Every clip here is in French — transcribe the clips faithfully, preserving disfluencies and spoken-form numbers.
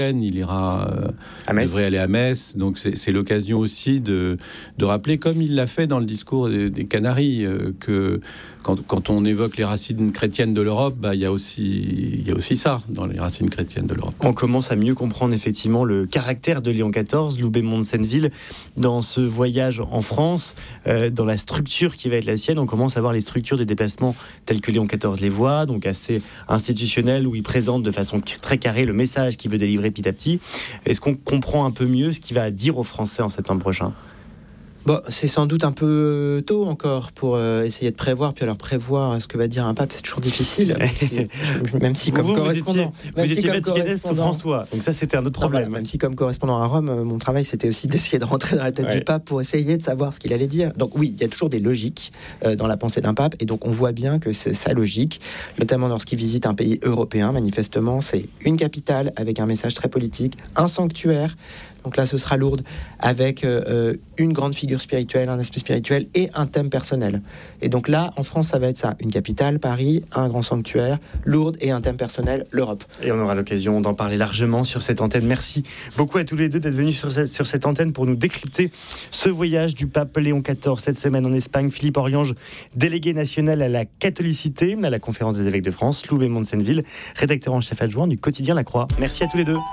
il ira, euh, à Metz. devrait aller à Metz. Donc c'est, c'est l'occasion aussi de, de rappeler, comme il l'a fait dans le discours des, des Canaries, euh, que quand, quand on évoque les racines chrétiennes de l'Europe, bah, il y a aussi, il y a aussi ça dans les racines chrétiennes de l'Europe. On commence à mieux comprendre effectivement le caractère de Léon quatorze, Loubet-Mont de Senneville, dans ce voyage en France, euh, dans la structure qui va être la sienne. On commence à voir les structures de déplacement telles que Léon quatorze les voit, donc assez institutionnelles, où il présente de façon très carrée le message qu'il veut délivrer petit à petit. Est-ce qu'on comprend un peu mieux ce qu'il va dire aux Français en septembre prochain ? Bon, c'est sans doute un peu tôt encore pour euh, essayer de prévoir. Puis alors prévoir ce que va dire un pape, c'est toujours difficile. Même si, même si comme vous, correspondant, vous étiez, même vous si étiez comme Vaticaniste sous correspondant- François, donc ça c'était un autre problème. Non, voilà, même si comme correspondant à Rome, euh, mon travail c'était aussi d'essayer de rentrer dans la tête Ouais. du pape pour essayer de savoir ce qu'il allait dire. Donc oui, il y a toujours des logiques euh, dans la pensée d'un pape, et donc on voit bien que c'est sa logique, notamment lorsqu'il visite un pays européen. Manifestement, c'est une capitale avec un message très politique, un sanctuaire. Donc là, ce sera Lourdes, avec euh, une grande figure spirituelle, un aspect spirituel et un thème personnel. Et donc là, en France, ça va être ça. Une capitale, Paris, un grand sanctuaire, Lourdes et un thème personnel, l'Europe. Et on aura l'occasion d'en parler largement sur cette antenne. Merci beaucoup à tous les deux d'être venus sur cette, sur cette antenne pour nous décrypter ce voyage du pape Léon quatorze cette semaine en Espagne. Philippe Oriange, délégué national à la catholicité à la Conférence des évêques de France, Loubet-Mont de Senneville, rédacteur en chef adjoint du quotidien La Croix. Merci à tous les deux.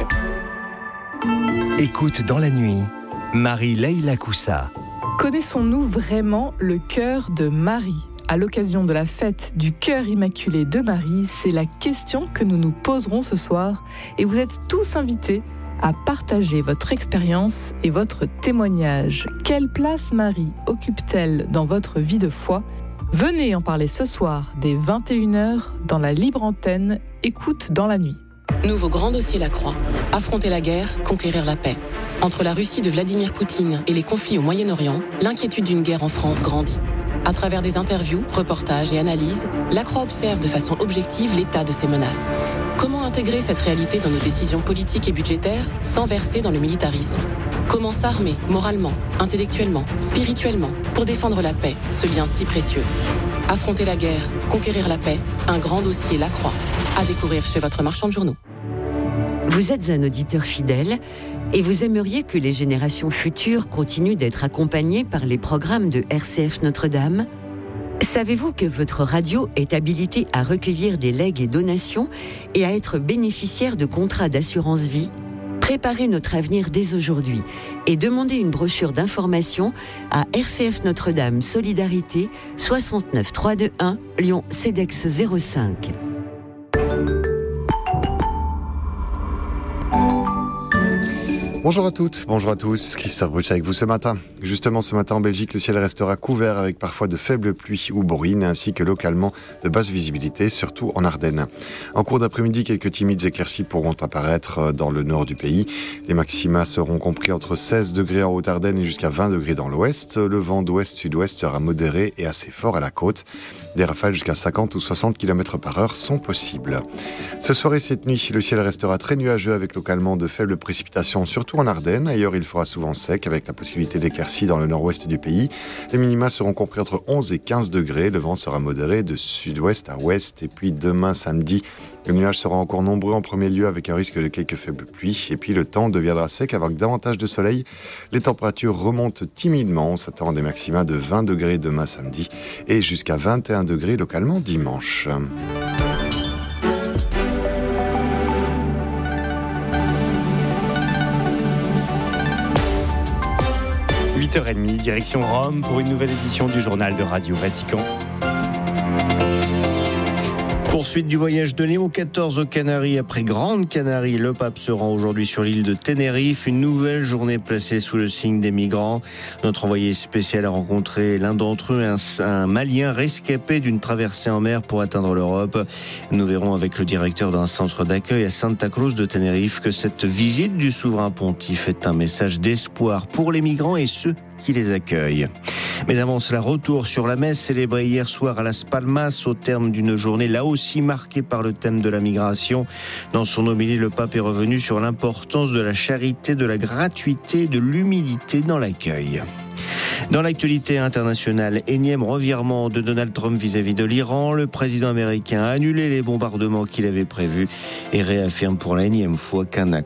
Écoute dans la nuit, Marie-Leila Coussa. Connaissons-nous vraiment le cœur de Marie ? À l'occasion de la fête du cœur immaculé de Marie, c'est la question que nous nous poserons ce soir, et vous êtes tous invités à partager votre expérience et votre témoignage. Quelle place Marie occupe-t-elle dans votre vie de foi ? Venez en parler ce soir dès vingt et une heures dans la libre antenne Écoute dans la nuit. Nouveau grand dossier La Croix. Affronter la guerre, conquérir la paix. Entre la Russie de Vladimir Poutine et les conflits au Moyen-Orient, l'inquiétude d'une guerre en France grandit. À travers des interviews, reportages et analyses, La Croix observe de façon objective l'état de ces menaces. Comment intégrer cette réalité dans nos décisions politiques et budgétaires sans verser dans le militarisme ? Comment s'armer moralement, intellectuellement, spirituellement pour défendre la paix, ce bien si précieux ? Affronter la guerre, conquérir la paix, un grand dossier La Croix. À découvrir chez votre marchand de journaux. Vous êtes un auditeur fidèle et vous aimeriez que les générations futures continuent d'être accompagnées par les programmes de R C F Notre-Dame ? Savez-vous que votre radio est habilitée à recueillir des legs et donations et à être bénéficiaire de contrats d'assurance vie ? Préparez notre avenir dès aujourd'hui et demandez une brochure d'information à R C F Notre-Dame Solidarité soixante-neuf trois cent vingt-et-un Lyon CEDEX zéro cinq. Bonjour à toutes, bonjour à tous, Christophe Bruch avec vous ce matin. Justement ce matin en Belgique, le ciel restera couvert avec parfois de faibles pluies ou bruines ainsi que localement de basse visibilité, surtout en Ardennes. En cours d'après-midi, quelques timides éclaircies pourront apparaître dans le nord du pays. Les maxima seront compris entre seize degrés en Haute-Ardenne et jusqu'à vingt degrés dans l'ouest. Le vent d'ouest-sud-ouest sera modéré et assez fort à la côte. Des rafales jusqu'à cinquante ou soixante kilomètres par heure sont possibles. Ce soir et cette nuit, le ciel restera très nuageux avec localement de faibles précipitations, surtout en Ardennes. Ailleurs, il fera souvent sec avec la possibilité d'éclaircies dans le nord-ouest du pays. Les minima seront compris entre onze et quinze degrés. Le vent sera modéré de sud-ouest à ouest. Et puis demain, samedi, le nuage sera encore nombreux en premier lieu avec un risque de quelques faibles pluies. Et puis le temps deviendra sec avec davantage de soleil. Les températures remontent timidement. On s'attend à des maxima de vingt degrés demain samedi et jusqu'à vingt et un degrés localement dimanche. huit heures trente, direction Rome pour une nouvelle édition du journal de Radio Vatican. Poursuite du voyage de Léon quatorze aux Canaries. Après Grande Canarie, le pape se rend aujourd'hui sur l'île de Tenerife. Une nouvelle journée placée sous le signe des migrants. Notre envoyé spécial a rencontré l'un d'entre eux, un, un Malien rescapé d'une traversée en mer pour atteindre l'Europe. Nous verrons avec le directeur d'un centre d'accueil à Santa Cruz de Tenerife que cette visite du souverain pontife est un message d'espoir pour les migrants et ceux qui les accueillent. Mais avant cela, retour sur la messe célébrée hier soir à Las Palmas au terme d'une journée là aussi marquée par le thème de la migration. Dans son homélie, le pape est revenu sur l'importance de la charité, de la gratuité, de l'humilité dans l'accueil. Dans l'actualité internationale, énième revirement de Donald Trump vis-à-vis de l'Iran. Le président américain a annulé les bombardements qu'il avait prévus et réaffirme pour la énième fois qu'un accord